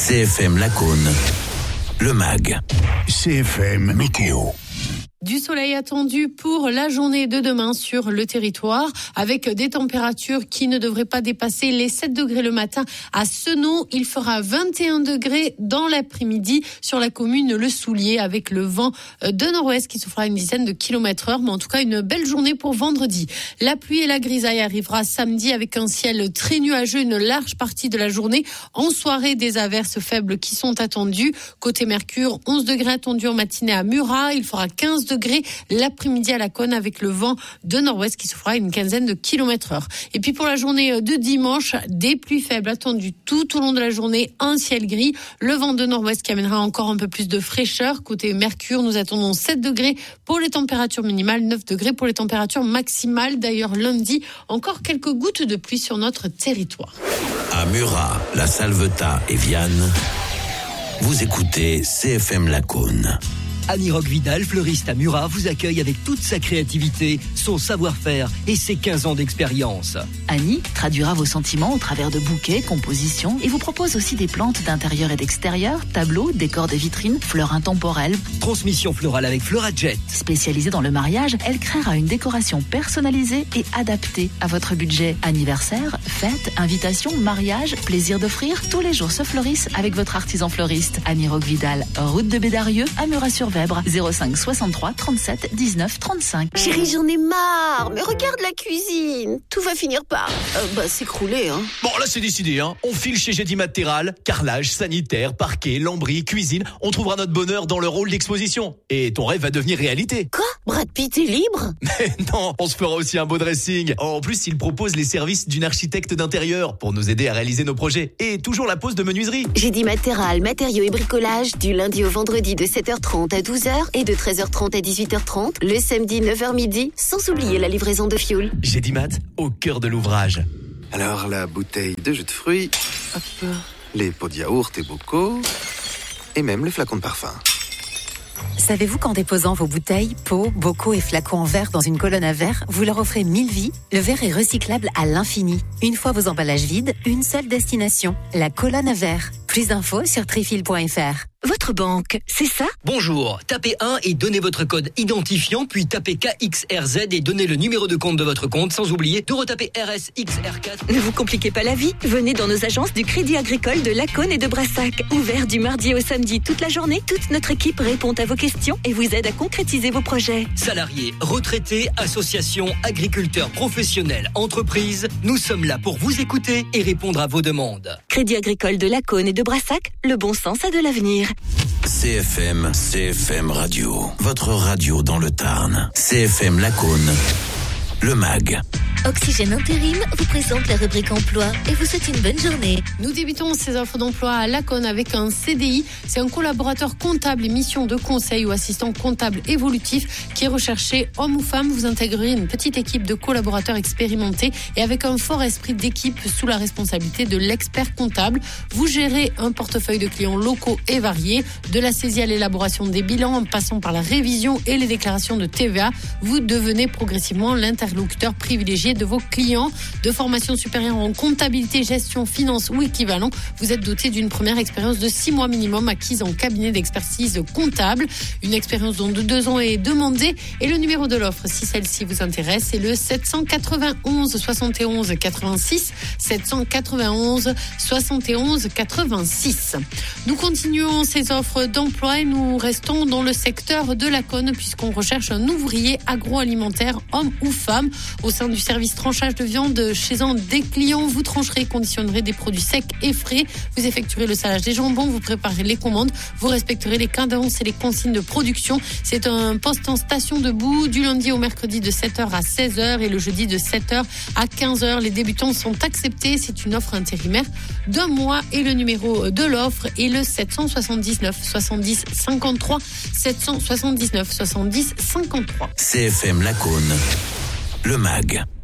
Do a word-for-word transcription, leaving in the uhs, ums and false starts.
C F M Lacaune, le M A G. C F M Météo. Du soleil attendu pour la journée de demain sur le territoire, avec des températures qui ne devraient pas dépasser les sept degrés le matin à Senon. Il fera vingt et un degrés dans l'après-midi sur la commune Le Soulier, avec le vent de nord-ouest qui soufflera une dizaine de kilomètres heure. Mais en tout cas, une belle journée pour vendredi. La pluie et la grisaille arrivera samedi avec un ciel très nuageux une large partie de la journée. En soirée, des averses faibles qui sont attendues. Côté Mercure, onze degrés attendus en matinée à Murat. Il fera quinze degrés l'après-midi à Lacaune avec le vent de nord-ouest qui soufflera une quinzaine de kilomètres heure. Et puis pour la journée de dimanche, des pluies faibles attendues tout au long de la journée, un ciel gris, le vent de nord-ouest qui amènera encore un peu plus de fraîcheur. Côté Mercure, nous attendons sept degrés pour les températures minimales, neuf degrés pour les températures maximales. D'ailleurs lundi, encore quelques gouttes de pluie sur notre territoire. À Murat, La Salvetat et Vianne, vous écoutez C F M Lacaune. Annie Roque-Vidal, fleuriste à Murat, vous accueille avec toute sa créativité, son savoir-faire et ses quinze ans d'expérience. Annie traduira vos sentiments au travers de bouquets, compositions et vous propose aussi des plantes d'intérieur et d'extérieur, tableaux, décors de vitrines, fleurs intemporelles. Transmission florale avec Florajet. Spécialisée dans le mariage, elle créera une décoration personnalisée et adaptée à votre budget. Anniversaire, fête, invitation, mariage, plaisir d'offrir, tous les jours se fleurissent avec votre artisan fleuriste. Annie Roque-Vidal, route de Bédarieux, à Murat-sur-Vèbre, zéro cinq soixante-trois trente-sept dix-neuf trente-cinq. Chérie, j'en ai marre, mais regarde la cuisine. Tout va finir par euh, bah, s'écrouler. Hein. Bon, là, c'est décidé. Hein. On file chez Gédimatéral. Carrelage, sanitaire, parquet, lambris, cuisine. On trouvera notre bonheur dans le rôle d'exposition. Et ton rêve va devenir réalité. Quoi ? Brad Pitt est libre ? Mais non, on se fera aussi un beau dressing. En plus, il propose les services d'une architecte d'intérieur pour nous aider à réaliser nos projets. Et toujours la pose de menuiserie. Gédimatéral, matériaux et bricolage, du lundi au vendredi de sept heures trente à douze heures et de treize heures trente à dix-huit heures trente, le samedi neuf heures midi, sans oublier la livraison de fioul. Gédimat, au cœur de l'ouvrage. Alors, la bouteille de jus de fruits, hop, les pots de yaourt et bocaux, et même les flacons de parfum. Savez-vous qu'en déposant vos bouteilles, pots, bocaux et flacons en verre dans une colonne à verre, vous leur offrez mille vies ? Le verre est recyclable à l'infini. Une fois vos emballages vides, une seule destination, la colonne à verre. Plus d'infos sur trifil point f r. Votre banque, c'est ça ? Bonjour, tapez un et donnez votre code identifiant, puis tapez K X R Z et donnez le numéro de compte de votre compte, sans oublier de retaper R S X R quatre. Ne vous compliquez pas la vie, venez dans nos agences du Crédit Agricole de Lacaune et de Brassac. Ouvert du mardi au samedi toute la journée, toute notre équipe répond à vos questions et vous aide à concrétiser vos projets. Salariés, retraités, associations, agriculteurs, professionnels, entreprises, nous sommes là pour vous écouter et répondre à vos demandes. Crédit Agricole de Lacaune et de Brassac, le bon sens a de l'avenir. C F M, C F M Radio, votre radio dans le Tarn. C F M Lacaune, le M A G. Oxygène Intérim vous présente la rubrique emploi et vous souhaite une bonne journée. Nous débutons ces offres d'emploi à Lacaune avec un C D I. C'est un collaborateur comptable et mission de conseil ou assistant comptable évolutif qui est recherché, homme ou femme. Vous intégrerez une petite équipe de collaborateurs expérimentés et avec un fort esprit d'équipe sous la responsabilité de l'expert comptable. Vous gérez un portefeuille de clients locaux et variés, de la saisie à l'élaboration des bilans en passant par la révision et les déclarations de T V A. Vous devenez progressivement l'interlocuteur privilégié de vos clients. De formation supérieure en comptabilité, gestion, finance ou équivalent, vous êtes doté d'une première expérience de six mois minimum acquise en cabinet d'expertise comptable. Une expérience dont de deux ans est demandée. Et le numéro de l'offre, si celle-ci vous intéresse, c'est le sept cent quatre-vingt-onze soixante et onze quatre-vingt-six. sept cent quatre-vingt-onze soixante et onze quatre-vingt-six. Nous continuons ces offres d'emploi et nous restons dans le secteur de Lacaune puisqu'on recherche un ouvrier agroalimentaire, homme ou femme, au sein du service tranchage de viande chez un des clients. Vous trancherez, conditionnerez des produits secs et frais. Vous effectuerez le salage des jambons, vous préparez les commandes, vous respecterez les cadences et les consignes de production. C'est un poste en station debout du lundi au mercredi de sept heures à seize heures et le jeudi de sept heures à quinze heures. Les débutants sont acceptés. C'est une offre intérimaire d'un mois et le numéro de l'offre est le sept cent soixante-dix-neuf soixante-dix cinquante-trois. sept cent soixante-dix-neuf soixante-dix cinquante-trois. C F M Lacaune, le M A G.